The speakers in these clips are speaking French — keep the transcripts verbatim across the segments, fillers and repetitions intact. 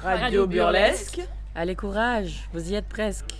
Radio Burlesque. Allez, courage, vous y êtes presque.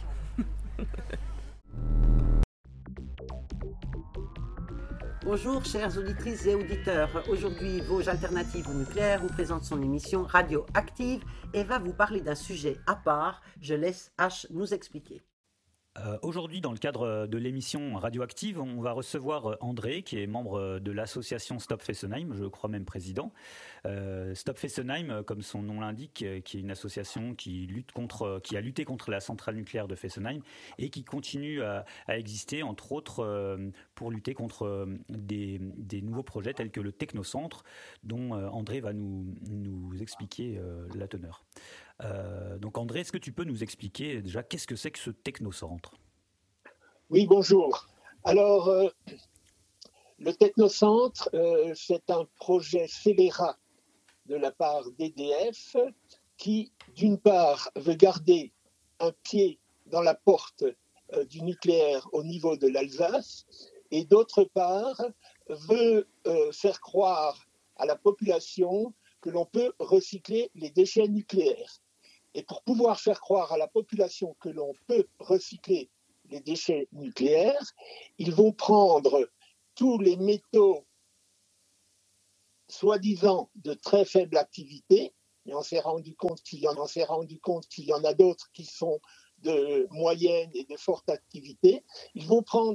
Bonjour chères auditrices et auditeurs. Aujourd'hui, Vosges Alternatives au nucléaire vous présente son émission Radioactive et va vous parler d'un sujet à part. Je laisse H nous expliquer. Euh, aujourd'hui, dans le cadre de l'émission Radioactive, on va recevoir André, qui est membre de l'association Stop Fessenheim, je crois même président. Euh, Stop Fessenheim, comme son nom l'indique, qui est une association qui lutte contre, qui a lutté contre la centrale nucléaire de Fessenheim et qui continue à, à exister, entre autres, euh, pour lutter contre des, des nouveaux projets tels que le Technocentre, dont euh, André va nous, nous expliquer euh, la teneur. Euh, donc André, est-ce que tu peux nous expliquer déjà qu'est-ce que c'est que ce Technocentre ? Oui, bonjour. Alors, euh, le Technocentre, euh, c'est un projet scélérat de la part d'E D F qui, d'une part, veut garder un pied dans la porte euh, du nucléaire au niveau de l'Alsace et, d'autre part, veut euh, faire croire à la population que l'on peut recycler les déchets nucléaires. Et pour pouvoir faire croire à la population que l'on peut recycler les déchets nucléaires, ils vont prendre tous les métaux soi-disant de très faible activité, et on s'est rendu compte qu'il y en, on s'est rendu compte qu'il y en a d'autres qui sont de moyenne et de forte activité. Ils vont prendre